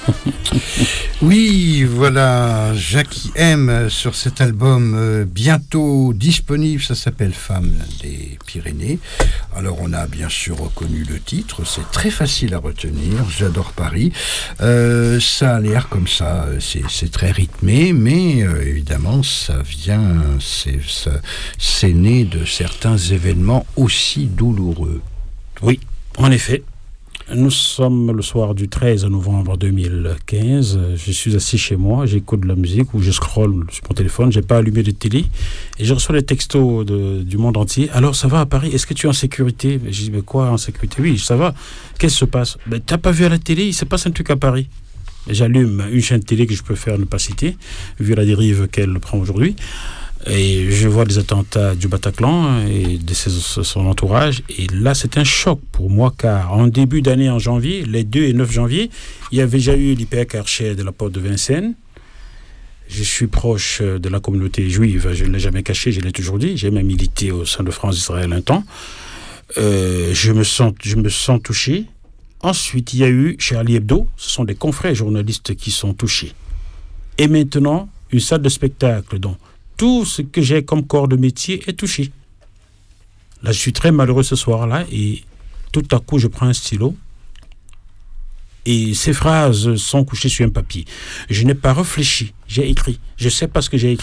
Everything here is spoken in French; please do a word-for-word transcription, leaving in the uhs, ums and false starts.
Oui, voilà, Jackie M sur cet album euh, bientôt disponible, ça s'appelle Femme des Pyrénées. Alors on a bien sûr reconnu le titre, c'est très facile à retenir, J'adore Paris. Euh, ça a l'air comme ça, c'est, c'est très rythmé, mais euh, évidemment ça vient, c'est, ça, c'est né de certains événements aussi douloureux. Oui, en effet. Nous sommes le soir du treize novembre deux mille quinze. Je suis assis chez moi, j'écoute de la musique ou je scrolle sur mon téléphone. J'ai pas allumé de télé et je reçois des textos de, du monde entier. Alors ça va à Paris? Est-ce que tu es en sécurité? Je dis mais quoi en sécurité? Oui, ça va. Qu'est-ce qui se passe? Ben, t'as pas vu à la télé? Il se passe un truc à Paris. J'allume une chaîne télé que je préfère ne pas citer, vu la dérive qu'elle prend aujourd'hui. Et je vois des attentats du Bataclan et de ses, son entourage. Et là, c'est un choc pour moi, car en début d'année, en janvier, les deux et neuf janvier, il y avait déjà eu l'Hyper Cacher de la porte de Vincennes. Je suis proche de la communauté juive, je ne l'ai jamais caché, je l'ai toujours dit. J'ai même milité au sein de France Israël un temps. Euh, je me sens, je me sens touché. Ensuite, il y a eu Charlie Hebdo. Ce sont des confrères journalistes qui sont touchés. Et maintenant, une salle de spectacle dont tout ce que j'ai comme corps de métier est touché. Là, je suis très malheureux ce soir-là et tout à coup, je prends un stylo et ces phrases sont couchées sur un papier. Je n'ai pas réfléchi, j'ai écrit. Je sais pas ce que j'ai écrit.